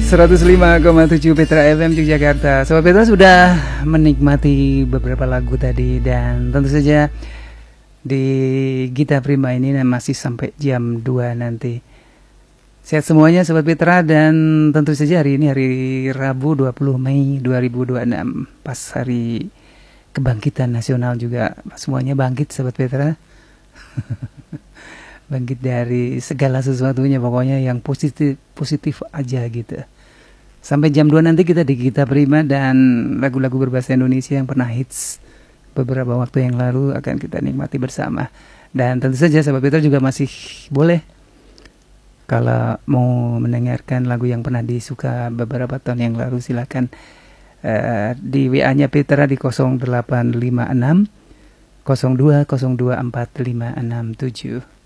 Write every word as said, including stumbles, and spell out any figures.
seratus lima koma tujuh Petra F M Yogyakarta. Sobat Petra sudah menikmati beberapa lagu tadi, dan tentu saja di Gita Prima ini masih sampai jam dua nanti. Sehat semuanya Sobat Petra, dan tentu saja hari ini hari Rabu dua puluh Mei dua ribu dua puluh enam, pas hari kebangkitan nasional juga. Semuanya bangkit Sobat Petra. Bangkit dari segala sesuatunya, pokoknya yang positif positif aja gitu. Sampai jam dua nanti kita di Gita Prima, dan lagu-lagu berbahasa Indonesia yang pernah hits beberapa waktu yang lalu akan kita nikmati bersama. Dan tentu saja Sobat Petra juga masih boleh kalau mau mendengarkan lagu yang pernah disuka beberapa tahun yang lalu, silakan uh, di W A-nya Petra di nol delapan lima enam nol dua nol dua empat lima enam tujuh.